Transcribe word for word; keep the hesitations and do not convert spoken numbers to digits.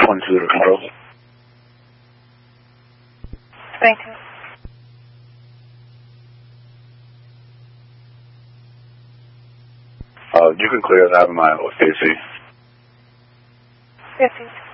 One two to control. Thank you. Uh, you can clear that in my A C. Yes, please.